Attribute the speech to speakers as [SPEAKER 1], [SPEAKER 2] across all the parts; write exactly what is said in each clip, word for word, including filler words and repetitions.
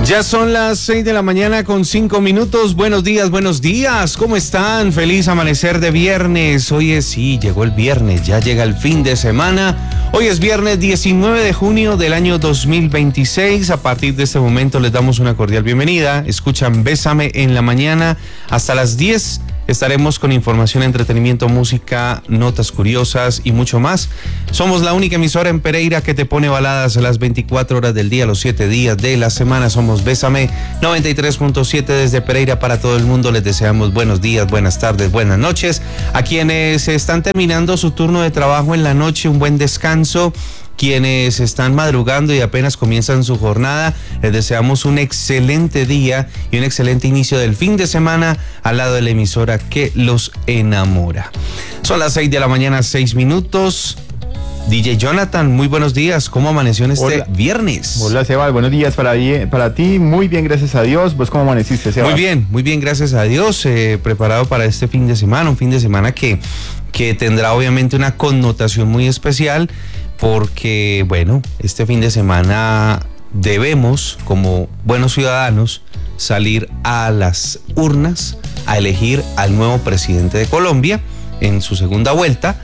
[SPEAKER 1] Ya son las seis de la mañana con cinco minutos. Buenos días, buenos días. ¿Cómo están? Feliz amanecer de viernes. Hoy es, sí, llegó el viernes, ya llega el fin de semana. Hoy es viernes diecinueve de junio del año dos mil veintiséis. A partir de este momento les damos una cordial bienvenida. Escuchan Bésame en la mañana hasta las diez. Estaremos con información, entretenimiento, música, notas curiosas y mucho más. Somos la única emisora en Pereira que te pone baladas a las veinticuatro horas del día, los siete días de la semana. Somos Bésame noventa y tres punto siete desde Pereira para todo el mundo. Les deseamos buenos días, buenas tardes, buenas noches. A quienes están terminando su turno de trabajo en la noche, un buen descanso. Quienes están madrugando y apenas comienzan su jornada, les deseamos un excelente día y un excelente inicio del fin de semana al lado de la emisora que los enamora. Son las seis de la mañana, seis minutos. D J Jonathan, muy buenos días. ¿Cómo amaneció en este
[SPEAKER 2] Hola.
[SPEAKER 1] viernes?
[SPEAKER 2] Hola, Sebas. Buenos días para, para ti. Muy bien, gracias a Dios. ¿Vos cómo amaneciste, Sebas?
[SPEAKER 1] Muy bien, muy bien, gracias a Dios. Eh, preparado para este fin de semana, un fin de semana que, que tendrá obviamente una connotación muy especial. Porque, bueno, este fin de semana debemos, como buenos ciudadanos, salir a las urnas a elegir al nuevo presidente de Colombia en su segunda vuelta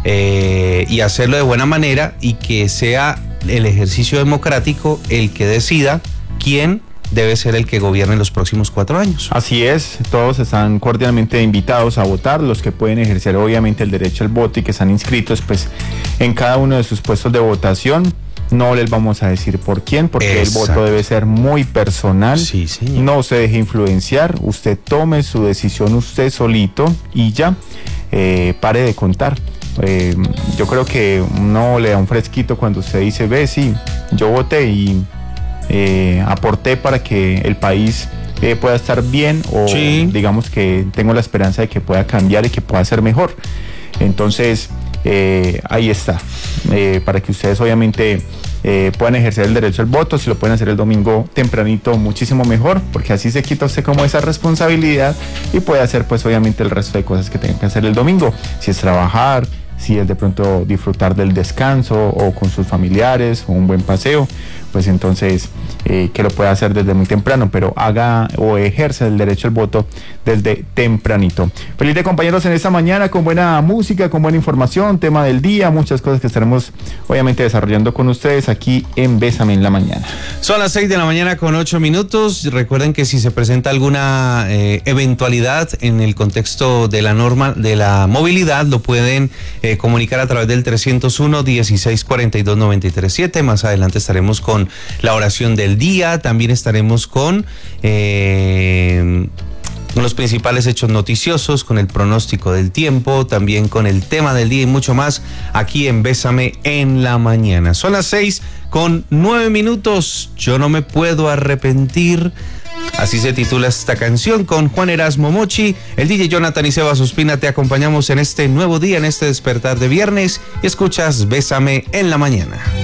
[SPEAKER 1] eh, y hacerlo de buena manera y que sea el ejercicio democrático el que decida quién debe ser el que gobierne los próximos cuatro años.
[SPEAKER 2] Así es, todos están cordialmente invitados a votar, los que pueden ejercer obviamente el derecho al voto y que están inscritos pues en cada uno de sus puestos de votación. No les vamos a decir por quién, porque Exacto. el voto debe ser muy personal.
[SPEAKER 1] Sí, señor.
[SPEAKER 2] No se deje influenciar, usted tome su decisión usted solito y ya, eh, pare de contar. Eh, yo creo que uno le da un fresquito cuando usted dice, ve, sí, yo voté y Eh, aporté para que el país eh, pueda estar bien o sí. digamos que tengo la esperanza de que pueda cambiar y que pueda ser mejor. Entonces eh, ahí está, eh, para que ustedes obviamente eh, puedan ejercer el derecho al voto. Si lo pueden hacer el domingo tempranito, muchísimo mejor, porque así se quita usted como esa responsabilidad y puede hacer pues obviamente el resto de cosas que tengan que hacer el domingo, si es trabajar, si es de pronto disfrutar del descanso o con sus familiares o un buen paseo, pues entonces eh, que lo pueda hacer desde muy temprano, pero haga o ejerce el derecho al voto desde tempranito. Feliz de compañeros en esta mañana con buena música, con buena información, tema del día, muchas cosas que estaremos obviamente desarrollando con ustedes aquí en Bésame en la mañana.
[SPEAKER 1] Son las seis de la mañana con ocho minutos. Recuerden que si se presenta alguna eh, eventualidad en el contexto de la norma de la movilidad, lo pueden eh, comunicar a través del trescientos uno, dieciséis cuarenta y dos, noventa y tres siete. Más adelante estaremos con la oración del día, también estaremos con eh, los principales hechos noticiosos, con el pronóstico del tiempo, también con el tema del día y mucho más aquí en Bésame en la mañana. Son las seis con nueve minutos. Yo no me puedo arrepentir. Así se titula esta canción con Juan Erasmo Mochi, el D J Jonathan y Sebas Ospina. Te acompañamos en este nuevo día, en este despertar de viernes y escuchas Bésame en la mañana.